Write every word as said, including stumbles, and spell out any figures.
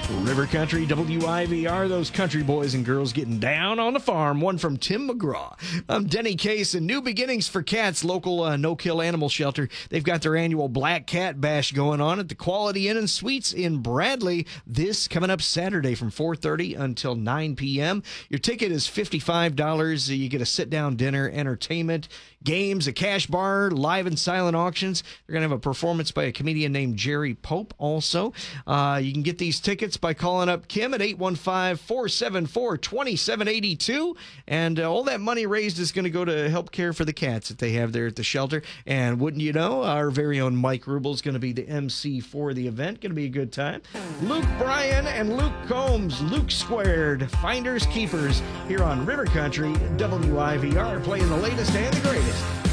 River Country, W I V R, those country boys and girls getting down on the farm. One from Tim McGraw. I'm Denny Case, and New Beginnings for Cats, local uh, no-kill animal shelter. They've got their annual Black Cat Bash going on at the Quality Inn and Suites in Bradley. This coming up Saturday from four thirty until nine p.m. Your ticket is fifty-five dollars. You get a sit-down dinner, entertainment, games, a cash bar, live and silent auctions. They're going to have a performance by a comedian named Jerry Pope also. Uh, you can get these tickets by calling up Kim at eight one five, four seven four, two seven eight two. And uh, all that money raised is going to go to help care for the cats that they have there at the shelter. And wouldn't you know, our very own Mike Rubel is going to be the M C for the event. Going to be a good time. Luke Bryan and Luke Combs, Luke Squared, Finders Keepers, here on River Country, W I V R, playing the latest and the greatest.